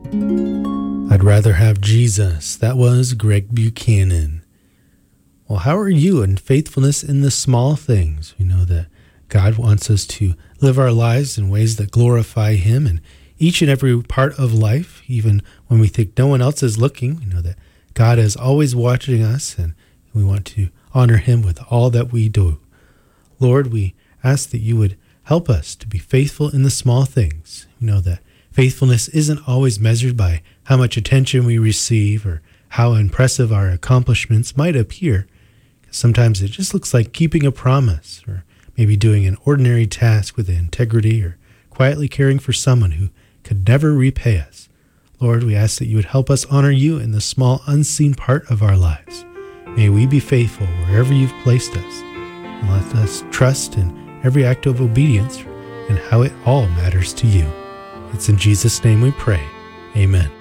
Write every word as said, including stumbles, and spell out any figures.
I'd rather have Jesus. That was Greg Buchanan. Well, how are you in faithfulness in the small things? We know that God wants us to live our lives in ways that glorify Him in each and every part of life, even when we think no one else is looking. We know that God is always watching us, and we want to honor Him with all that we do. Lord, we ask that you would help us to be faithful in the small things. We know that faithfulness isn't always measured by how much attention we receive or how impressive our accomplishments might appear. Sometimes it just looks like keeping a promise, or maybe doing an ordinary task with integrity, or quietly caring for someone who could never repay us. Lord, we ask that you would help us honor you in the small, unseen part of our lives. May we be faithful wherever you've placed us, and let us trust in every act of obedience and how it all matters to you. It's in Jesus' name we pray. Amen.